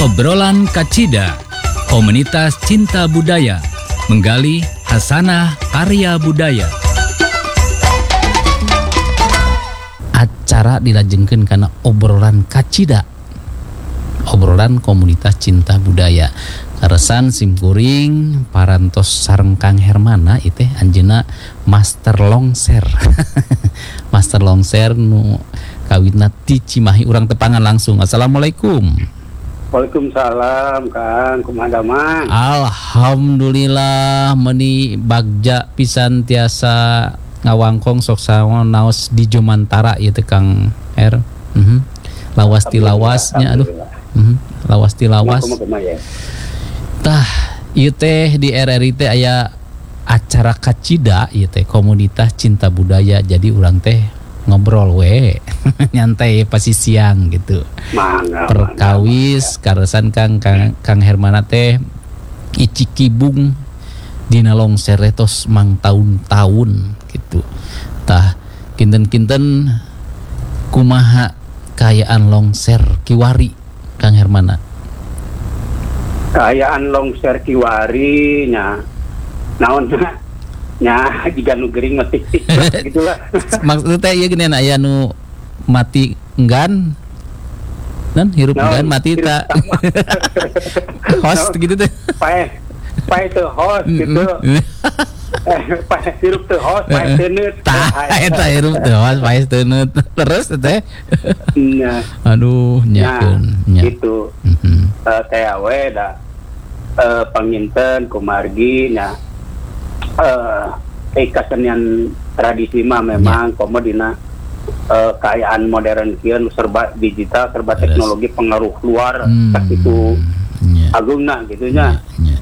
Obrolan Kacida, komunitas cinta budaya, menggali hasanah karya budaya. Acara dilajengkeun karena obrolan Kacida, obrolan komunitas cinta budaya. Karesan simkuring parantos sareng Kang Hermana itu anjeuna master longser. Master longser nu kawitna ti Cimahi, urang tepangan langsung. Assalamualaikum. Waalaikumsalam Kang, kumaha mah? Alhamdulillah meuni bagja pisan tiasa ngawangkong sok naos di Jomantara ieu teh Kang Her. Lawas ti lawasnya aduh. Lawas ti lawas. Tah, ieu teh di RRI teh aya acara Kacida ieu teh komunitas cinta budaya. Jadi urang teh ngobrol we nyantai pasti siang gitu. Perkawis karesan Kang Hermana teh icikibung dina longser tos mang tahun-tahun gitu. Tah kinten-kinten kumaha kayaan longser Kiwari Kang Hermana? Kayaan longser Kiwari nya naon nya jiga nu gering mati gitulah. Maksudnya ieu geuning aya nu mati enggan dan hirup enggan mati tak host gitu teh. Pae teu host gitu. Pae hirup teu host, pae teu neut. Tah eta hirup teu host, pae teu neut. Terus teh. Nya. Aduh, nyakeun nya. Gitu. Teh we da panginten kumargi nya kesenian tradisi mah memang komodina kayaan modern kieu serba digital, serba teknologi pengaruh luar sakitu agungna gitu nya.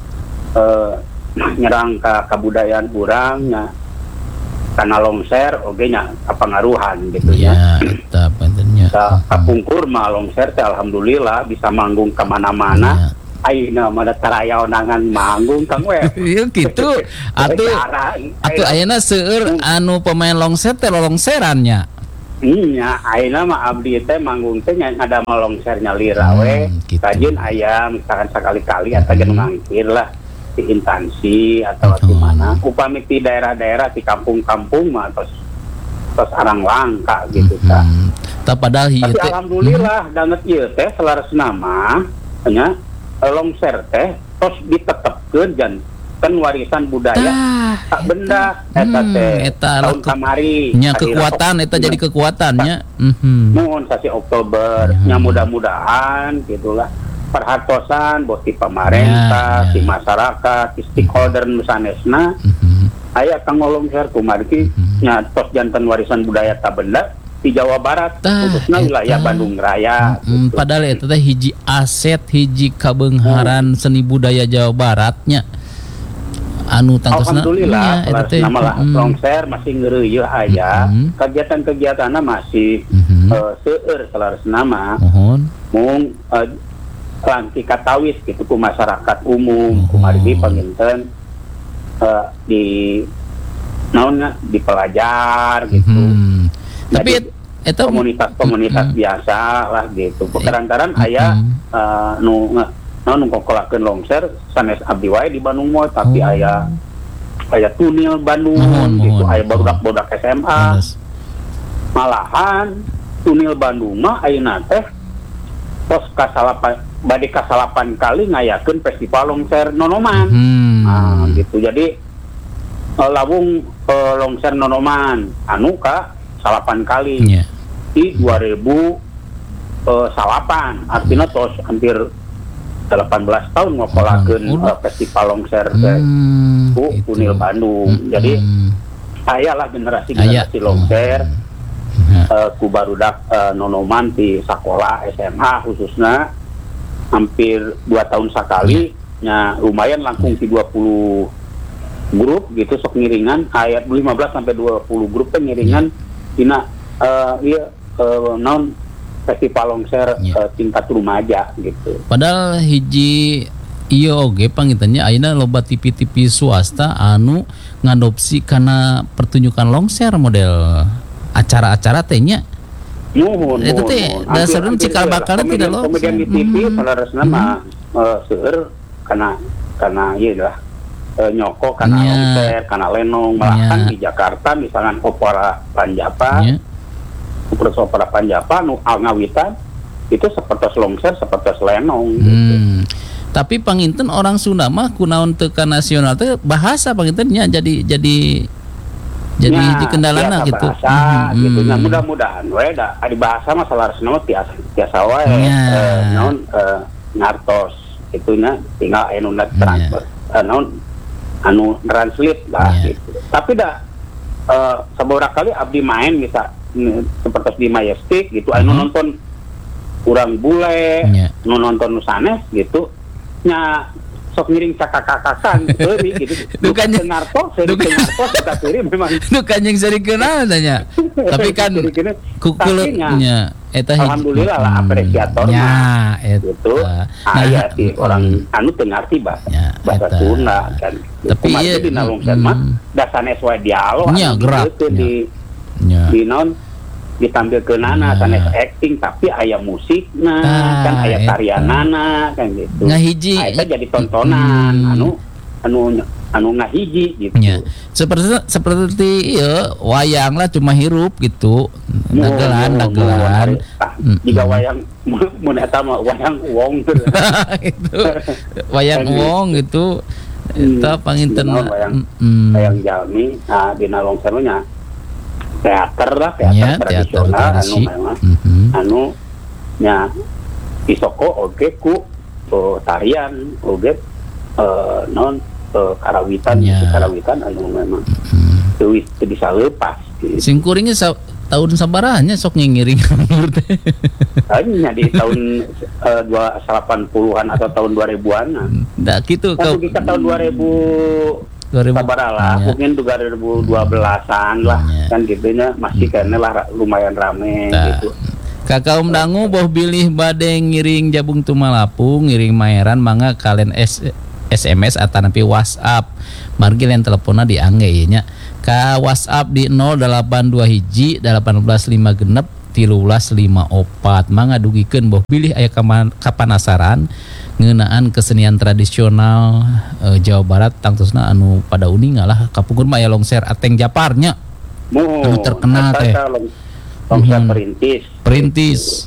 Nyerang ka kabudayaan urang nya kana longser oge nya kapangaruhan gitu nya. Eta pentingnya. Kapungkur mah longser teh alhamdulillah bisa manggung ka mana-mana. Ayeuna mah taraya onangan manggung Kang we. Ieu kitu. Atuh ayeuna seueur anu pemain longser teh longserannya. Iya, ayeuna mah abdi teh manggung teh ada longsernya lira we. Kajin aya misalkan sakali-kali atawa jeung mangkir lah di instansi atau di mana. Upami di daerah-daerah di kampung-kampung mah tos arang langka gitu ta. Padahal ieu teh alhamdulillah danget ieu teh selaresna mah nya longser teh tos ditetepkeun janten warisan budaya tak benda eta teh tahun kamari nya kekuatan eta jadi kekuatannya mun sasi Oktober nya mudah-mudahan gitulah perhatosan bos ti pamarentah ti masyarakat ti stakeholder nu sanesna aya kang longser kumargi nya tos janten warisan budaya tak benda di Jawa Barat, khususnya wilayah Bandung Raya. Gitu. Padahal itu teh hiji aset, hiji kabeungharan seni budaya Jawa Baratnya. Anu tangtosna. Alhamdulillah, nama lah longser masih ngeureuy aya. Kegiatan-kegiatanna masih seueur selaresna mah. Mung lanti katawis gitu ku masyarakat umum, kumargi panginten di naonna di pelajar gitu. Tapi itu komunitas biasa lah gitu. Pekerantaran aya nu ngokolakeun longser sanes abdi wae di Bandung moal tapi aya tunil Bandung gitu, aya barudak-barudak SMA. Malahan tunil Bandung mah ayeuna teh tos kasalapan kali ngayakeun festival longser Nonoman. Nah, gitu. Jadi lawung longser Nonoman anu ka salapan kali di 2008 artinya tos hampir 18 tahun ngokolakeun festival longser ku Unil Bandung. Jadi ayalah generasi longser ku barudak Nonoman di sekolah SMA khususnya hampir 2 tahun sekali nya lumayan langkung di 20 grup gitu sok ngiringan ayat 15 sampai 20 grup teh ngiringan dina non festival longser tingkat remaja gitu. Padahal hiji ieu oge pangintennya ayeuna loba TV-TV swasta anu ngadopsi kana pertunjukan longser model acara-acara teh nya Nuhun. Itu teh dasarnya cikal bakal tidak loh. Kemudian di TV salarasna mah seueur karena ieu lah nyoko karena longser, karena lenong, malah kan di Jakarta misalkan opera Panjapa. Opera Panjapa nu ngawitan itu seperti longser, seperti lenong gitu. Tapi panginten orang Sunda mah kunaon teu nasional teh bahasa pangintennya jadi di kendalana gitu. Bahasa gitu. Nah, mudah-mudahan we da di bahasa mah salarasna mah tiasa wae naon ngartos itunya tinggal anu transfer naon anu translate lah gitu. Tapi sabaraha kali abdi main bisa seperti di Majestic gitu anu nonton urang bule nu nonton nu sanes gitu nya sok ngiring cakak-kakakan gitu. Bukan ngartos kita kirim memang. Bukan yang sering kenal tanya. Tapi kan kukulnya eta alhamdulillah lah apresiatornya gitu. Aya ti orang anu teu ngarti bahasa Sunda kan. Tapi ieu di nalungkeun mah da sanes wae dialog gerak di non ditampilkeunana sanes acting tapi aya musikna kan aya tarianana kan gitu. Ngahiji eta jadi tontonan anu ngahiji gitu. Seperti wayang lah cuma hirup gitu. Dagelan. Jika wayang mun eta mah wayang wong gitu. Wayang wong gitu. Eta panginten wayang jalmi dina longser nya teater tradisional anu memang anu nya isoko oge ku tarian oge non karawitan anu memang teu bisa leupas sing kuringnya tahun sabaraha sok ngiring umur teh nya di tahun 80-an atau tahun 2000-an da kitu ka tahun 2000 sabaraha mungkin 2012-an lah kan gitunya masih karena lah lumayan rame gitu. Kakak Dangu boh bilih bade ngiring Jabung Tumalapung ngiring Maeran mangga kalian SMS atau napi WhatsApp margi lain teleponnya diangge nya ka WhatsApp di 082 hiji 18 5 genep 1354 mangga dugikeun boh bilih aya kapanasaran ngeunaan kesenian tradisional Jawa Barat tangtusna anu pada uninga lah kapungkur mah aya longser Ateng Japarnya anu terkenal teh longser perintis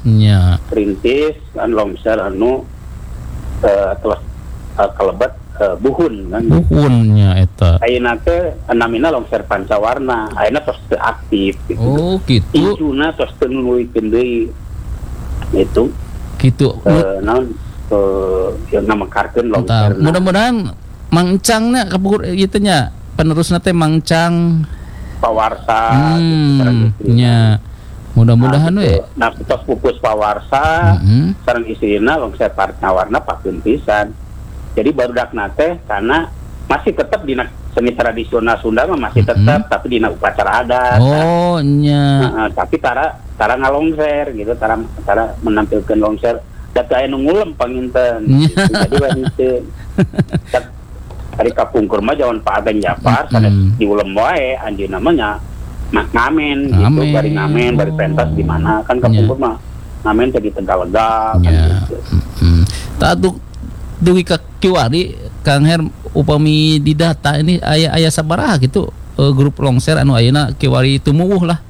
kan longser anu terus kalebet buhun kan buhunnya eta ayeuna teh namina longser pancawarna ayeuna tos teu aktif gitu. Oh gitu isuna tos teu nuluykeun deui itu gitu naon yang namakarkeun longser mudah-mudahan mangcangna kapungkur ieu nya penerusna teh mangcang pawarsa nya mudah-mudahan we nah tos pupus pawarsa sareng istrina longser pancawarna pakeun pisan. Jadi barudakna teh karena masih tetap di seni tradisional Sunda mah masih tetap tapi di upacara adat. Oh nya. Tapi tara ngalongser gitu, tara menampilkan longser. Da teu aya nu ngulem panginten. Jadi wanita. Ari kapungkur mah jawan Pak Ateng Japar sanes diulem wae anjeunna mah ngamen gitu, bari ngamen, bari pentas di mana kan kapungkur mah ngamen teh di Tegalega kan gitu. Taduk dugi ka kiwari Kang Her upami di data ini aya sabaraha gitu grup longser anu ayeuna kiwari tumuwuh lah.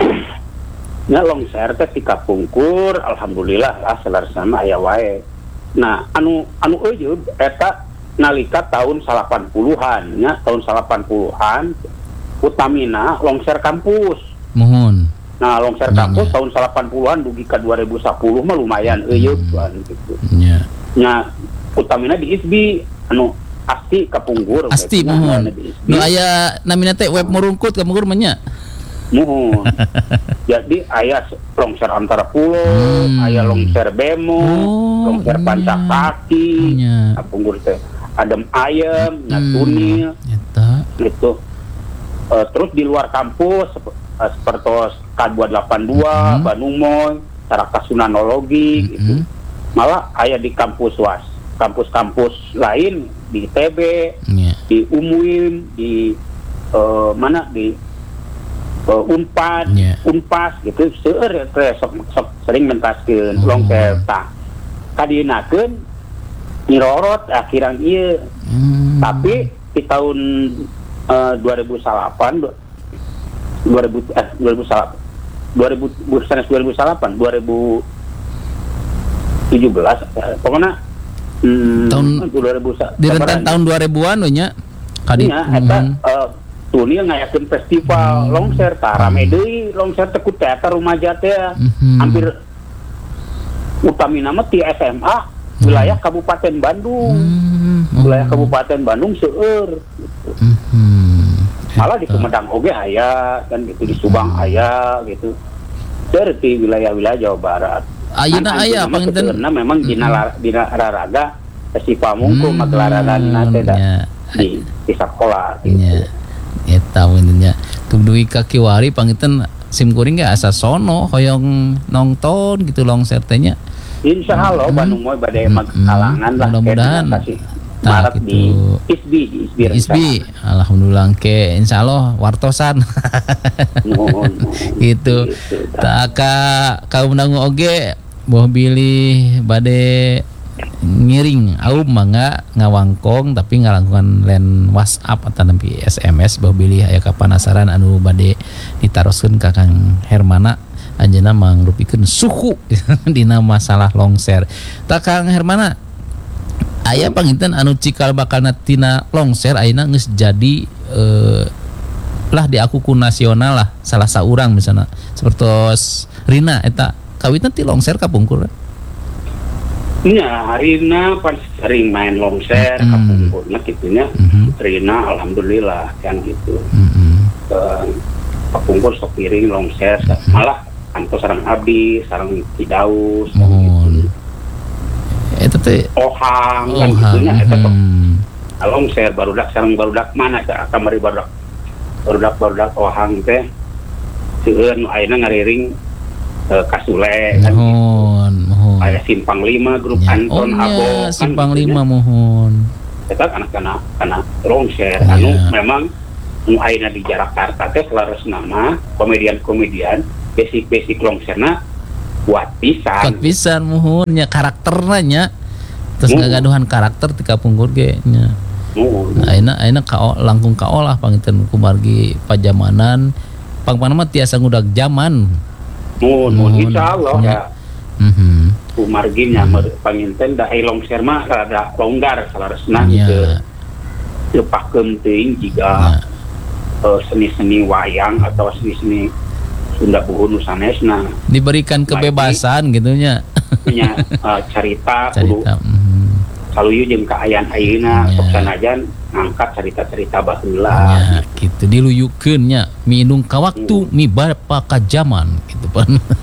Nya longser teh di kapungkur alhamdulillah lah salasana aya wae. Nah anu eueuh eta nalika tahun 80-an nya tahun 80-an utamina longser kampus. Mohon. Nah longser kampus tahun 80-an dugi ka 2010 mah lumayan eueuh kan gitu. Nya. Nya utamina di ISBI anu asti kapungkur asti mohon nu aya namina teh web merungkut kapungkur mah nya mohon jadi aya longser antara pulau aya longser bemo longser pancakaki kapungkur teh adem ayem natunil gitu terus di luar kampus seperti K282 Bandung Moy Saraka Sunanologi gitu malah aya di kampus-kampus lain di ITB, di UMUIN, di mana di Unpad, Unpas gitu seueur sok sering mentaskeun longser tah kadienakeun nyirorot akhiran ieu. Tapi di tahun 2008 pokoknya tahun 2000 di rentan tahun 2000-an we nya kadinya eta Tunia ngayakeun festival longser rame deui longser teh ku teater rumaja teh hampir utamina mah ti SMA wilayah Kabupaten Bandung. Wilayah Kabupaten Bandung seueur gitu. Malah di Sumedang oge aya kan gitu, di Subang aya gitu. Seperti wilayah-wilayah Jawa Barat. Ayeuna aya panginten memang dina raraga festival mungku magelaran teh di sekolah gitu. Eta winnya tug duwi ka kiwari panginten simkuring ge asa sono hoyong nongton gitu longser teh nya. Insyaallah Bandung moy bade kalangan lah mudah-mudahan Maret di ISBI. Alhamdulillah ke insyaallah wartosan. Gitu. Tak kaum dangu oge boh bilih bade ngiring aum mangga ngawangkong tapi ngalangkungan len WhatsApp atau nempi SMS boh bilih aya kapanasaran anu bade ditaroskeun ka Kang Hermana anjeunna mangrupikeun suhu dina masalah longser. Tak Kang Hermana aya panginten anu cikal bakalna tina longser ayeuna geus jadi lah diakuku nasional lah salah saurang misalnya sapertos Rina eta kawitan ti longser kapungkur. Nya harina pas sering main longser kapungkurna kitunya Rina alhamdulillah kan gitu. Kapungkur sok piring longser malah kantos sareng abdi sareng Cidaus gitu. Eta teh ohang kan gitunya eta longser barudak sareng barudak mana teh kamari barudak ohang teh seueur nu ayeuna ngariring Kasule kan mohon aya Simpang 5 grup Anton Abo kan Simpang 5 mohon eta anak-anak longser anu memang nu ayeuna di Jakarta teh selaras nama komedian basic longserna kuat pisan mohon nya karakterna nya terus ngagaduhan karakter ti kapungkur ge nya. Ayeuna langkung kaolah panginten kumargi pajamanan pangpana mah tiasa ngudag zaman. Insyaallah ya. Kumargi nya panginten da longser mah rada longgar salarasna gitu. Teu pakeum teuing jiga seni-seni wayang atau seni-seni Sunda Buhun sanesna diberikan kebebasan gitu nya. Carita kudu saluyu jeung kaayaan ayeuna sok sanajan ngangkat carita-carita baheula gitu diluyukeun nya minung ka waktu mi bapa ka zaman gitu pan.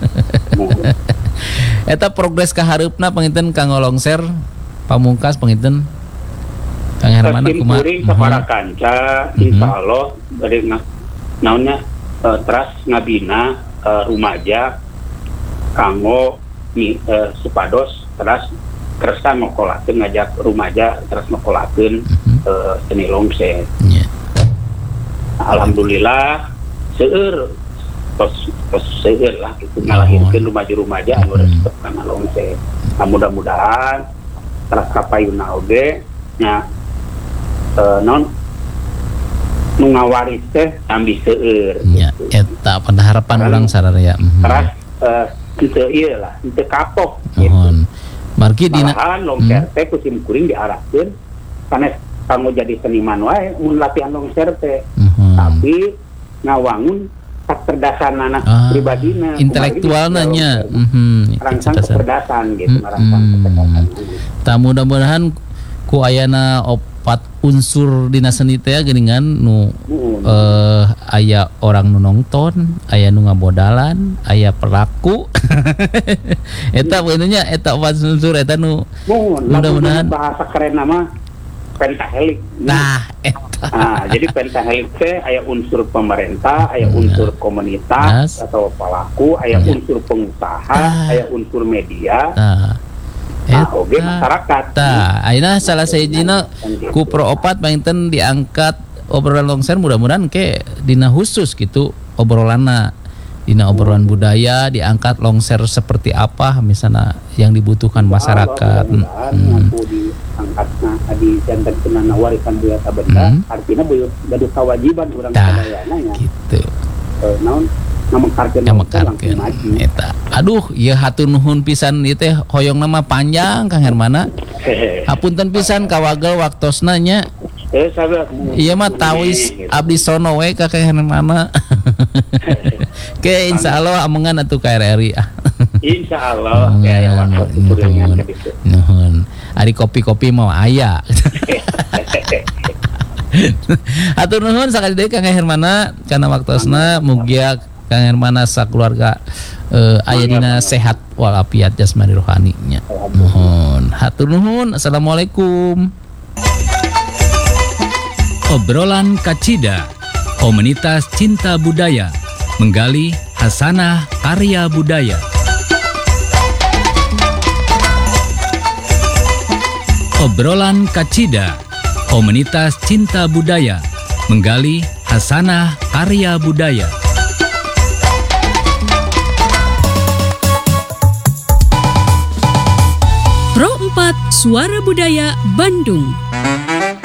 Eta progres ka hareupna panginten Kang Longser pamungkas panginten Kang Hermana kumaha kuring sapara kanca insyaallah bade naonnya teras ngabina rumaja kanggo supados teras kersa ngokolakeun ngajak rumaja teras ngokolakeun seni longser. Alhamdulillah seueur seueur lah itu ngalahirkeun rumaja-rumaja anu resep kana longser. Mudah-mudahan teras kapayuna oge nya non nu ngawaris teh ambi seueur gitu. Eta pada harapan urang sararea. Teras teu ieu lah, teu kapok gitu. Margi dina longser teh ku simkuring diarahkeun sanes kanggo jadi seniman wae mun latihan longser teh. Tapi ngawangun kecerdasan anak pribadina, intelektualna nya. Rangsang kecerdasan gitu, rangsang kecerdasan. Ta mudah-mudahan ku ayana opat unsur dina seni teh geuningan nu aya orang nu nongton, aya nu ngabodalan, aya pelaku. Eta beunnya eta opat unsur eta nu mudah-mudahan bahasa keren nama pentahelik. Nah, eta. Jadi pentahelik teh aya unsur pemerintah, aya unsur komunitas atau pelaku, aya unsur pengusaha, aya unsur media. Oke masyarakat. Ayeuna salah sahijina ku Pro Opat panginten diangkat obrolan longser mudah-mudahan ke dina khusus gitu obrolanna. Dina obrolan budaya diangkat longser seperti apa misalnya yang dibutuhkan masyarakat. Mampu diangkatna di janten kenana warisan budaya benda, artinya gaduh kewajiban urang sadayana nya. Gitu. Naon ngamengkarkeun eta. Aduh, ieu hatur nuhun pisan ieu teh hoyong nama panjang Kang Hermana. Hapunten pisan kawagel waktosna nya. Iya mah tawis abdi sono we ka Kang Hermana. Oke, insyaallah amungan atuh KRRI. Insyaallah ya waktu kuringan kitu. Nuhun. Ari kopi-kopi mau aya. Atur nuhun sakali deui Kang Hermana kana waktosna mugia Kang Hermana sakeluarga aya dina sehat walafiat jasmani rohani nya. Nuhun. Hatur nuhun. Assalamualaikum. Obrolan Kacida, komunitas cinta budaya, menggali hasanah karya budaya. Obrolan Kacida, komunitas cinta budaya, menggali hasanah karya budaya. Pro 4 Suara Budaya Bandung.